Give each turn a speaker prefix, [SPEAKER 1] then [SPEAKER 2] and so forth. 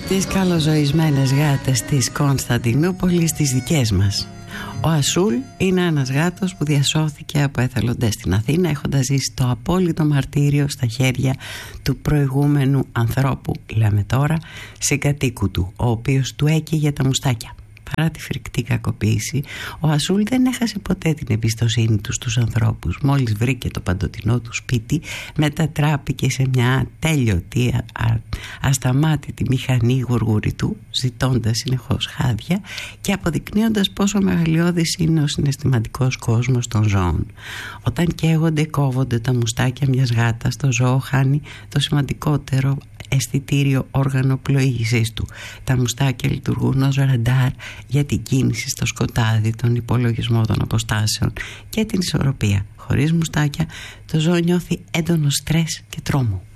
[SPEAKER 1] Τις καλοζωισμένες γάτες της Κωνσταντινούπολης, τις δικές μας. Ο Ασούλ είναι ένας γάτος που διασώθηκε από εθελοντές στην Αθήνα, έχοντας ζήσει το απόλυτο μαρτύριο στα χέρια του προηγούμενου ανθρώπου, λέμε τώρα, συγκατοίκου του, ο οποίος του έκαιγε τα μουστάκια. Παρά τη φρικτή κακοποίηση, ο Ασούλ δεν έχασε ποτέ την εμπιστοσύνη του στους ανθρώπους. Μόλις βρήκε το παντοτινό του σπίτι, μετατράπηκε σε μια τέλειωτη, ασταμάτητη μηχανή γουργουριτού, ζητώντας συνεχώς χάδια και αποδεικνύοντας πόσο μεγαλειώδης είναι ο συναισθηματικός κόσμος των ζώων. Όταν καίγονται, κόβονται τα μουστάκια μιας γάτας, το ζώο χάνει το σημαντικότερο αισθητήριο όργανο πλοήγησής του. Τα μουστάκια λειτουργούν ως ραντάρ για την κίνηση στο σκοτάδι, τον υπολογισμό των αποστάσεων και την ισορροπία. Χωρίς μουστάκια το ζώο νιώθει έντονο στρες και τρόμο.